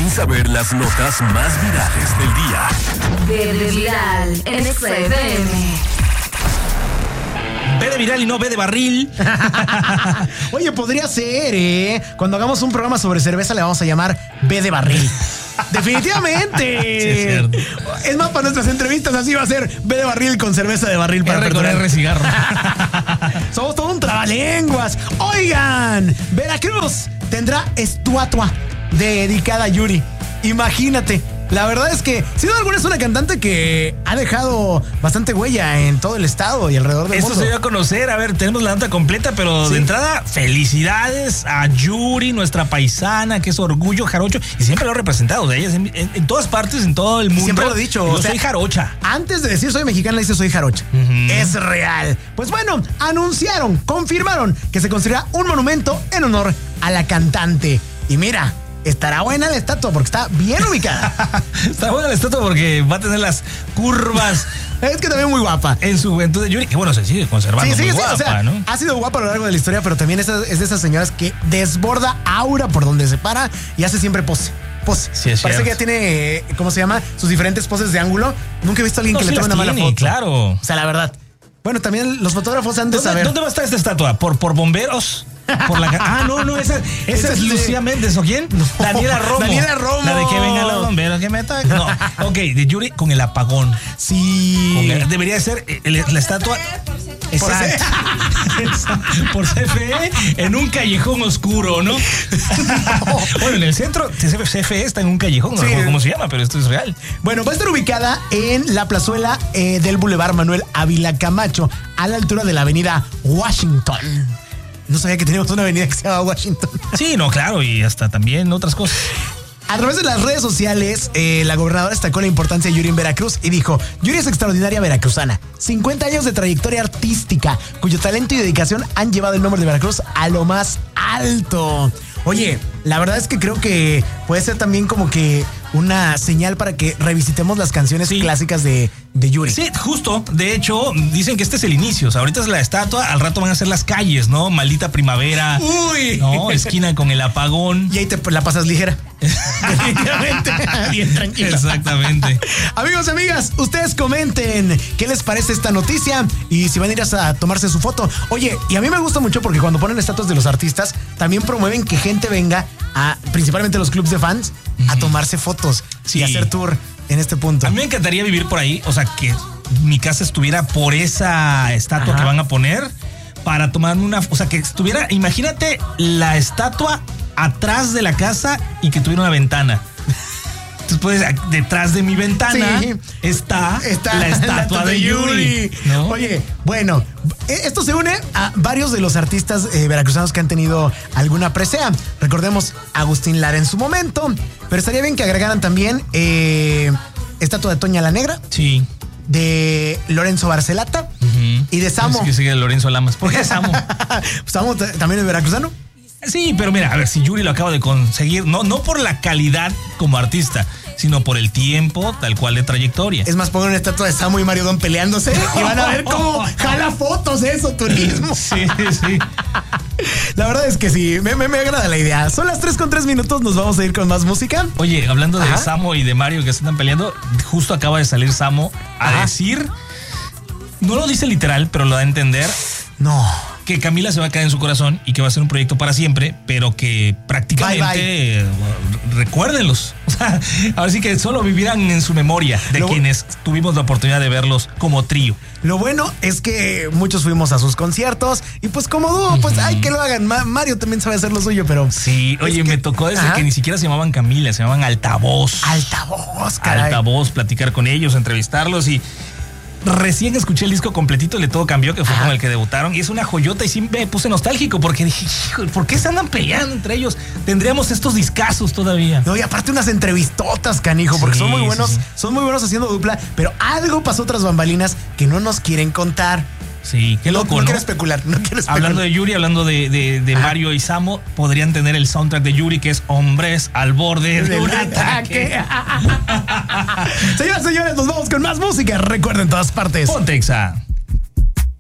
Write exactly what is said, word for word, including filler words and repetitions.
sin saber las notas más virales del día. B de viral en X F M. B de viral y no B de barril. Oye, podría ser, ¿eh? Cuando hagamos un programa sobre cerveza le vamos a llamar B de barril. Definitivamente. Sí, es cierto. Es más, para nuestras entrevistas así va a ser B de barril con cerveza de barril para R con perdonar. R cigarro. Somos todo un trabalenguas. Oigan, Veracruz tendrá estatua dedicada a Yuri. Imagínate. La verdad es que, sin duda alguna, es una cantante que ha dejado bastante huella en todo el estado y alrededor del Eso mundo. se dio a conocer. A ver, tenemos la nota completa, pero Sí. de entrada, felicidades a Yuri, nuestra paisana, que es orgullo jarocho, y siempre lo ha representado. O sea, ella es en, en, en todas partes, en todo el mundo. Siempre lo he dicho. Yo O sea, soy jarocha. Antes de decir soy mexicana, dice soy jarocha. Uh-huh. Es real. Pues bueno, anunciaron, confirmaron que se construirá un monumento en honor a la cantante. Y mira, estará buena la estatua porque está bien ubicada. Está buena la estatua porque va a tener las curvas Es que también muy guapa. en su juventud de Yuri, que bueno, se sigue conservando Sí, sí, muy sí, guapa, o sea, ¿no? ha sido guapa a lo largo de la historia, pero también es, es de esas señoras que desborda aura por donde se para y hace siempre pose. Pose. Sí, es Parece cierto. que ya tiene, eh, ¿cómo se llama? Sus diferentes poses de ángulo. Nunca he visto a alguien No, que sí le tome las una mala tiene, foto. claro. O sea, la verdad. Bueno, también los fotógrafos han de ¿Dónde, saber. ¿Dónde va a estar esta estatua? ¿Por, por bomberos? Por la, ah, no, no, esa, esa Esa es es de- Lucía Méndez, ¿o quién? No, Daniela Romo. Daniela Romo. La de que vengan los bomberos que me toquen. No, ok, de Yuri con el apagón. Sí. Con el- debería de ser el- el- la estatua. Por Exacto. Por C F E en un callejón oscuro, ¿no? Bueno, en el centro, C F E está en un callejón, no Sí. recuerdo cómo se llama, pero esto es real. Bueno, va a estar ubicada en la plazuela eh, del Boulevard Manuel Ávila Camacho, a la altura de la avenida Washington. No sabía que teníamos una avenida que se llama Washington. Sí, no, claro, y hasta también otras cosas. A través de las redes sociales, eh, la gobernadora destacó la importancia de Yuri en Veracruz y dijo: Yuri es extraordinaria veracruzana, cincuenta años de trayectoria artística, cuyo talento y dedicación han llevado el nombre de Veracruz a lo más alto. Oye, la verdad es que creo que puede ser también como que una señal para que revisitemos las canciones Sí. clásicas de, de Yuri. Sí, justo. De hecho, dicen que este es el inicio. O sea, ahorita es la estatua, al rato van a ser las calles, ¿no? Maldita primavera. Uy. No, esquina con el apagón. Y ahí te la pasas ligera. Definitivamente. Bien tranquila. Exactamente. Amigos y amigas, ustedes comenten qué les parece esta noticia y si van a ir a tomarse su foto. Oye, y a mí me gusta mucho porque cuando ponen estatuas de los artistas, también promueven que gente venga a, principalmente los clubs de fans, a tomarse fotos Sí. y hacer tour en este punto. A mí me encantaría vivir por ahí, o sea, que mi casa estuviera por esa estatua Ajá. que van a poner para tomarme una, o sea, que estuviera, imagínate la estatua atrás de la casa y que tuviera una ventana. Entonces, pues, detrás de mi ventana Sí. está, Está la estatua de Yuri, ¿no? Oye, bueno, esto se une a varios de los artistas eh, veracruzanos que han tenido alguna presea. Recordemos a Agustín Lara en su momento, pero estaría bien que agregaran también eh, estatua de Toña la Negra, Sí. de Lorenzo Barcelata Ujú. y de Samo. Es que sigue Lorenzo Lamas. ¿Por qué Samo? Samo t- también es veracruzano. Sí, pero mira, a ver, si Yuri lo acaba de conseguir, no, no por la calidad como artista, sino por el tiempo tal cual de trayectoria. Es más, pongan una estatua de Samo y Mario Don peleándose y van a ver cómo jala fotos de eso, turismo. Sí, sí. La verdad es que sí, me, me, me agrada la idea. Son las tres con tres minutos, nos vamos a ir con más música. Oye, hablando de Ajá. Samo y de Mario que se están peleando, justo acaba de salir Samo a Ajá. decir, no lo dice literal, pero lo da a entender, No. que Camila se va a quedar en su corazón y que va a ser un proyecto para siempre, pero que prácticamente Bye, bye. eh, recuérdenlos. O sea, ahora sí que solo vivirán en su memoria de Lo- quienes tuvimos la oportunidad de verlos como trío. Lo bueno es que muchos fuimos a sus conciertos y pues como dúo, pues ay, que lo hagan. Ma- Mario también sabe hacer lo suyo, pero... Sí, oye, Es que- me tocó desde Ajá. que ni siquiera se llamaban Camila, se llamaban Altavoz. Altavoz, caray. Altavoz, platicar con ellos, entrevistarlos y recién escuché el disco completito, Le Todo Cambió, que fue Ajá. con el que debutaron, y es una joyota y sí me puse nostálgico porque dije, hijo, ¿por qué se andan peleando entre ellos? Tendríamos estos discazos todavía. No, y aparte unas entrevistotas, canijo, porque Sí, son muy buenos, sí, sí. son muy buenos haciendo dupla, pero algo pasó tras bambalinas que no nos quieren contar. Sí, qué loco, no, ¿no? no quiero especular, no quiero especular. Hablando de Yuri, hablando de, de, de Mario y Samo, podrían tener el soundtrack de Yuri, que es Hombres al borde de un ataque. Señoras y señores, nos vamos con más música. Recuerden todas partes. Ponte Exa.